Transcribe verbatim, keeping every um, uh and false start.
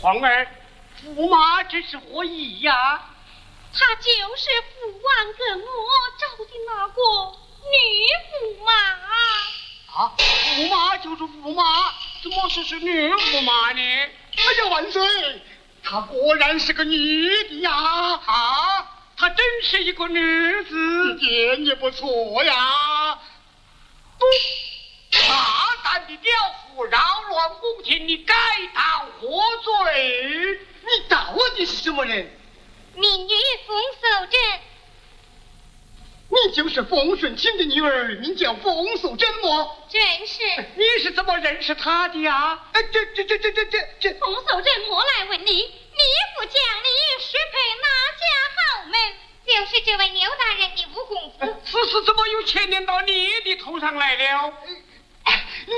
凤儿，驸马这是何意呀？ 他就是父王跟我找的那个女驸马。 啊，驸马就是驸马，怎么说是女驸马呢？ 哎呀，万岁！她果然是个女的呀！ 啊，她真是一个女子， 一点也不错呀！ 不，大胆的刁妇，扰乱宫廷，你该当何罪？ 你到底是什么人？ 民女冯守贞。 你就是冯顺清的女儿，名叫冯守贞么？ 正是。 你是怎么认识她的呀？ 哎，这这这这这这这， 冯守贞莫来问你，你不讲理，是配哪家豪门？就是这位牛大人的五公子。 此事怎么又牵连到你的头上来了？ 哎